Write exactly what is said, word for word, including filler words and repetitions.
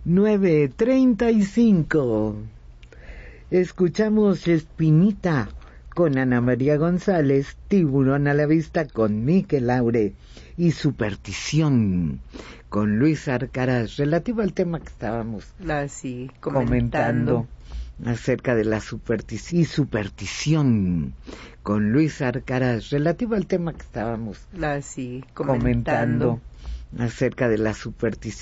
nueve treinta y cinco. Escuchamos Espinita con Ana María González, Tiburón a la vista con Miquel Laure y Superstición con Luis Arcaraz, relativo al tema que estábamos la, sí, comentando. comentando acerca de la superstición y superstición con Luis Arcaraz, relativo al tema que estábamos la, sí, comentando. comentando acerca de la superstición